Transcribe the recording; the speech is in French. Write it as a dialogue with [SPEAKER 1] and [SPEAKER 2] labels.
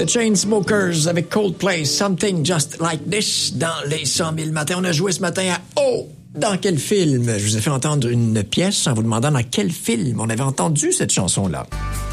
[SPEAKER 1] The Chainsmokers avec Coldplay, Something Just Like This dans les 100 000 matins. On a joué ce matin à Oh! Dans quel film? Je vous ai fait entendre une pièce en vous demandant dans quel film on avait entendu cette chanson-là.